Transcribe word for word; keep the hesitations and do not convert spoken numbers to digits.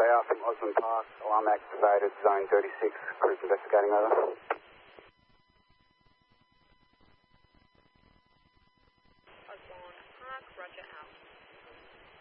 A R from Osmond Park. Alarm activated, zone thirty-six. Crews investigating, over. Osborne Park, roger out.